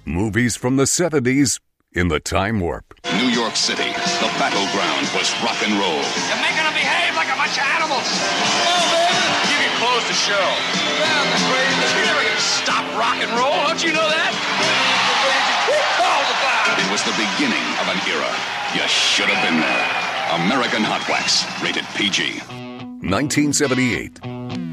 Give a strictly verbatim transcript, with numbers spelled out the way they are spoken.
Movies from the seventies in the time warp. New York City, the battleground was rock and roll. You're making them behave like a bunch of animals. Oh, baby. You can close the show. Yeah, that's crazy. You're never going to stop rock and roll. Don't you know that? It was the beginning of an era. You should have been there. American Hot Wax, rated P G. nineteen seventy-eight.